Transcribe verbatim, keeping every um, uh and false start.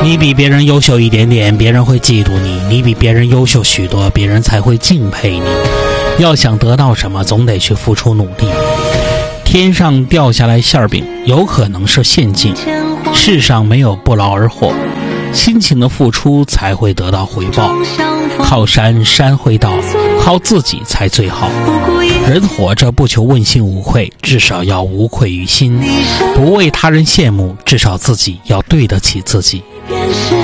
你比别人优秀一点点，别人会嫉妒你；你比别人优秀许多，别人才会敬佩你。要想得到什么，总得去付出努力。天上掉下来馅饼，有可能是陷阱。世上没有不劳而获，辛勤的付出才会得到回报。靠山山会倒，靠自己才最好。人活着不求问心无愧，至少要无愧于心；不为他人羡慕，至少自己要对得起自己。